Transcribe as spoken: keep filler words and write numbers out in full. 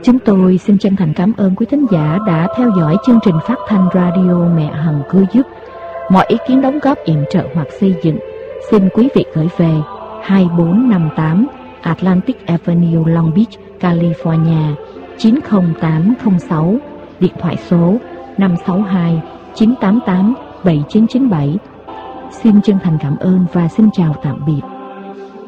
Chúng tôi xin chân thành cảm ơn quý thính giả đã theo dõi chương trình phát thanh radio Mẹ Hằng Cứu Giúp. Mọi ý kiến đóng góp yểm trợ hoặc xây dựng xin quý vị gửi về hai bốn năm tám Atlantic Avenue, Long Beach, California chín không tám không sáu, điện thoại số năm sáu hai chín tám tám bảy chín chín bảy. Xin chân thành cảm ơn và xin chào tạm biệt.